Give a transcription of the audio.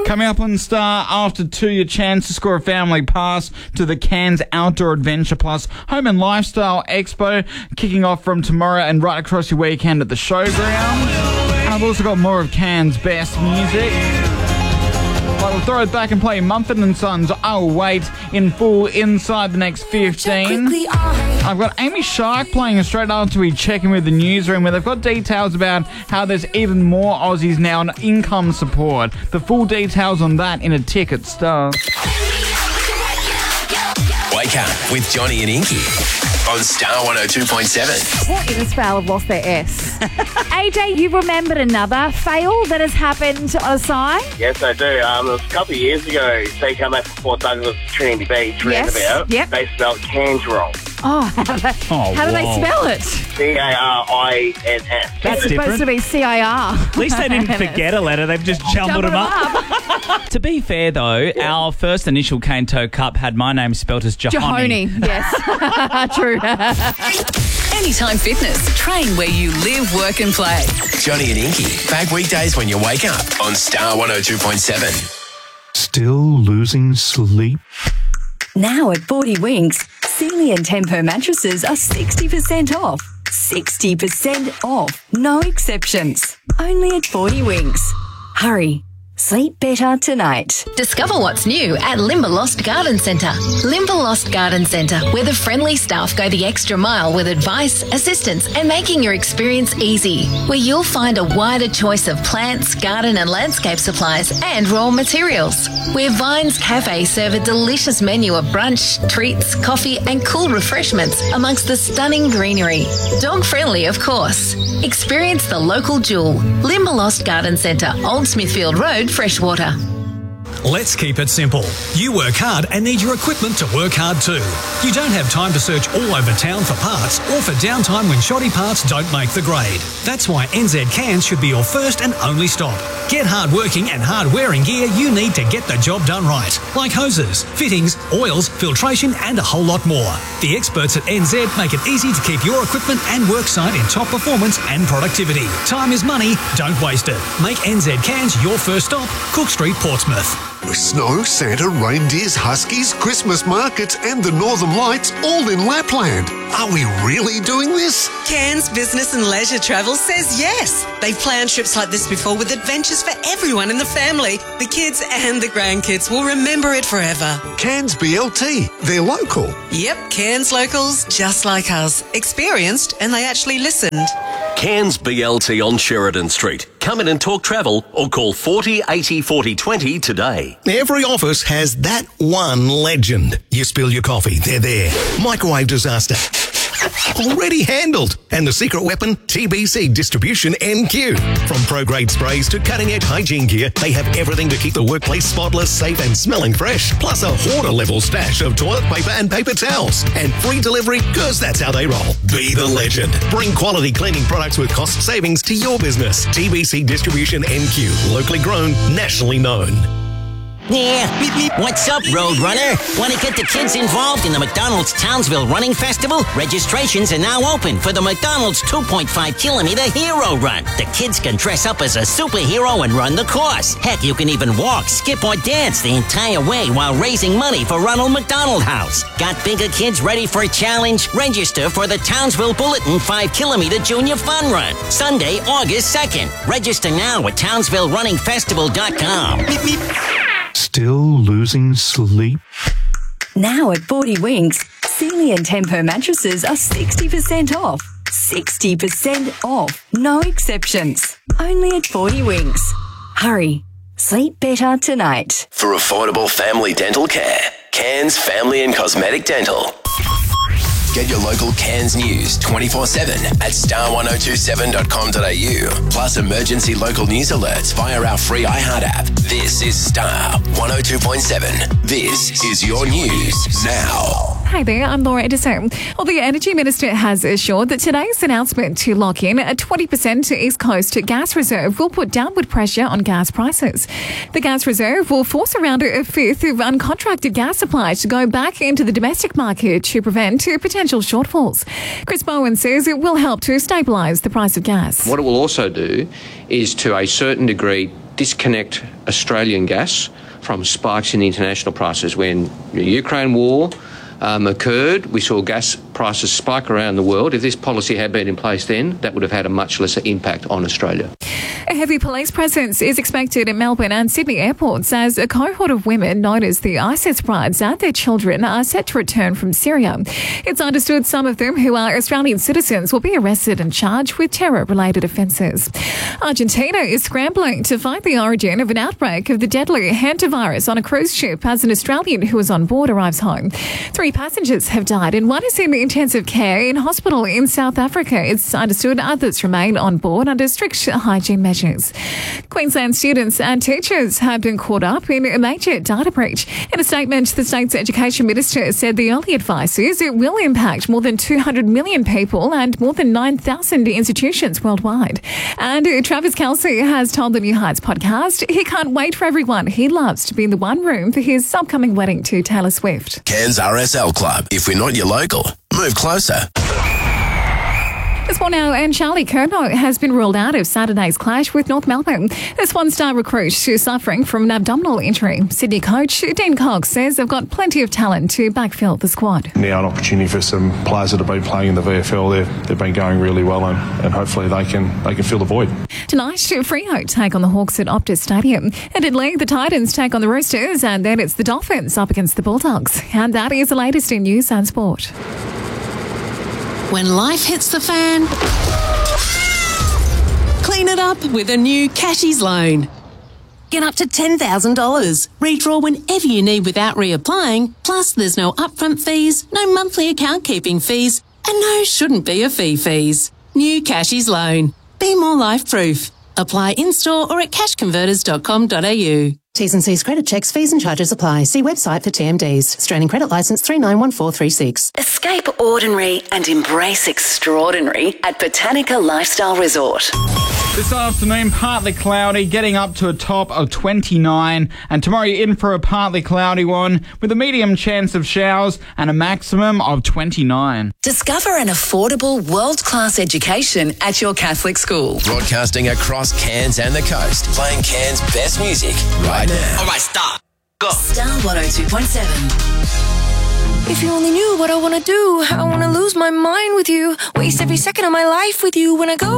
Coming up on Star after 2, your chance to score a family pass to the Cairns Outdoor Adventure Plus Home and Lifestyle Expo, kicking off from tomorrow and right across your weekend at the showground. And I've also got more of Cairns' best music. But we'll throw it back and play Mumford & Sons, I'll Wait, in full inside the next 15. I've got Amy Shark playing straight after we check in with the newsroom, where they've got details about how there's even more Aussies now on income support. The full details on that in a tick at Star. Wake up with Johnny and Inky on Star 102.7. What in a spell have lost their S? AJ, you remembered another fail that has happened on a sign? Yes, I do. It was a couple of years ago. So you come back from Port Douglas, Trinity Beach, roundabout. Yep. They spelled Cairns wrong. Oh, how do they spell it? C-A-R-I-N-S. That's It's supposed to be C-I-R. At least they didn't forget a letter. They've just jumbled them up. To be fair, though, our first initial Cane Toe Cup had my name spelt as Jahoni. Jahoni, yes. True. Anytime Fitness. Train where you live, work and play. Johnny and Inky, back weekdays when you wake up on Star 102.7. Still losing sleep? Now at 40 Winks, Sealy and Tempo mattresses are 60% off. 60% off. No exceptions. Only at 40 Winks. Hurry. Sleep better tonight. Discover what's new at Limberlost Garden Centre. Limberlost Garden Centre, where the friendly staff go the extra mile with advice, assistance and making your experience easy. Where you'll find a wider choice of plants, garden and landscape supplies and raw materials. Where Vines Cafe serve a delicious menu of brunch, treats, coffee and cool refreshments amongst the stunning greenery. Dog friendly, of course. Experience the local jewel. Limberlost Garden Centre, Old Smithfield Road, Freshwater. Let's keep it simple. You work hard and need your equipment to work hard too. You don't have time to search all over town for parts or for downtime when shoddy parts don't make the grade. That's why NZ Cairns should be your first and only stop. Get hard-working and hard-wearing gear you need to get the job done right, like hoses, fittings, oils, filtration and a whole lot more. The experts at NZ make it easy to keep your equipment and worksite in top performance and productivity. Time is money, don't waste it. Make NZ Cairns your first stop, Cook Street, Portsmouth. Snow, Santa, reindeers, huskies, Christmas markets and the Northern Lights all in Lapland. Are we really doing this? Cairns Business and Leisure Travel says yes. They've planned trips like this before with adventures for everyone in the family. The kids and the grandkids will remember it forever. Cairns BLT, they're local. Yep, Cairns locals, just like us. Experienced and they actually listened. Cairns BLT on Sheridan Street. Come in and talk travel or call 40 80 40 20 today. Every office has that one legend. You spill your coffee, they're there. Microwave disaster. Already handled. And the secret weapon, TBC Distribution NQ. From pro-grade sprays to cutting-edge hygiene gear, they have everything to keep the workplace spotless, safe and smelling fresh. Plus a hoarder-level stash of toilet paper and paper towels. And free delivery, because that's how they roll. Be the legend. Bring quality cleaning products with cost savings to your business. TBC Distribution NQ. Locally grown, nationally known. Yeah, what's up, Roadrunner? Want to get the kids involved in the McDonald's Townsville Running Festival? Registrations are now open for the McDonald's 2.5-kilometer Hero Run. The kids can dress up as a superhero and run the course. Heck, you can even walk, skip, or dance the entire way while raising money for Ronald McDonald House. Got bigger kids ready for a challenge? Register for the Townsville Bulletin 5-kilometer Junior Fun Run, Sunday, August 2nd. Register now at TownsvilleRunningFestival.com. Still losing sleep? Now at 40 Winks, Sealy and Tempo mattresses are 60% off. 60% off. No exceptions. Only at 40 Winks. Hurry. Sleep better tonight. For affordable family dental care, Cairns Family and Cosmetic Dental. Get your local Cairns news 24/7 at star1027.com.au. Plus emergency local news alerts via our free iHeart app. This is Star 102.7. This is your news now. Hi there, I'm Laura Edison. Well, the Energy Minister has assured that today's announcement to lock in a 20% East Coast gas reserve will put downward pressure on gas prices. The gas reserve will force around a fifth of uncontracted gas supply to go back into the domestic market to prevent potential shortfalls. Chris Bowen says it will help to stabilise the price of gas. What it will also do is, to a certain degree, disconnect Australian gas from spikes in the international prices. When the Ukraine war occurred, we saw gas prices spike around the world. If this policy had been in place then, that would have had a much lesser impact on Australia. A heavy police presence is expected at Melbourne and Sydney airports as a cohort of women known as the ISIS brides and their children are set to return from Syria. It's understood some of them who are Australian citizens will be arrested and charged with terror-related offences. Argentina is scrambling to find the origin of an outbreak of the deadly hantavirus on a cruise ship as an Australian who was on board arrives home. 3 passengers have died and one is in intensive care in hospital in South Africa. It's understood others remain on board under strict hygiene measures. Queensland students and teachers have been caught up in a major data breach. In a statement, the state's education minister said the early advice is it will impact more than 200 million people and more than 9,000 institutions worldwide. And Travis Kelce has told the New Heights podcast he can't wait for everyone he loves to be in the one room for his upcoming wedding to Taylor Swift. Cairns RSL Club. If we're not your local, move closer. This one now, and Charlie Curnow has been ruled out of Saturday's clash with North Melbourne. This one-star recruit is suffering from an abdominal injury. Sydney coach Dean Cox says they've got plenty of talent to backfill the squad. Now an opportunity for some players that have been playing in the VFL. They've been going really well and hopefully they can fill the void. Tonight, Freo take on the Hawks at Optus Stadium. And in League, the Titans take on the Roosters and then it's the Dolphins up against the Bulldogs. And that is the latest in news and sport. When life hits the fan, clean it up with a new Cashies loan. Get up to $10,000. Redraw whenever you need without reapplying. Plus, there's no upfront fees, no monthly account keeping fees, and no shouldn't be a fees. New Cashies loan. Be more life proof. Apply in-store or at cashconverters.com.au. T's and C's credit checks, fees and charges apply. See website for TMDs. Australian Credit Licence 391436. Escape ordinary and embrace extraordinary at Botanica Lifestyle Resort. This afternoon, partly cloudy, getting up to a top of 29. And tomorrow you're in for a partly cloudy one with a medium chance of showers and a maximum of 29. Discover an affordable, world-class education at your Catholic school. Broadcasting across Cairns and the coast, playing Cairns' best music right now. All right, stop. Go. Star 102.7. If you only knew what I want to do, I want to lose my mind with you, waste every second of my life with you when I go.